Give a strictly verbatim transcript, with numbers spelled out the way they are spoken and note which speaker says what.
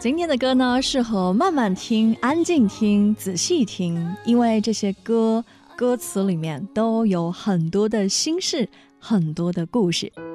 Speaker 1: 今天的歌呢，适合慢慢听、安静听、仔细听，因为这些歌歌词里面都有很多的心事，很多的故事。